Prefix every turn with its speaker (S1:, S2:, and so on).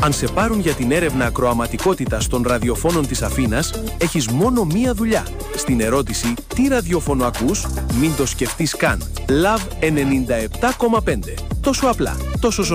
S1: Αν σε πάρουν για την έρευνα ακροαματικότητας των ραδιοφώνων της Αθήνας, έχεις μόνο μία δουλειά. Στην ερώτηση «Τι ραδιόφωνο ακούς?», μην το σκεφτείς καν. Love 97,5. Τόσο απλά, τόσο σωστά.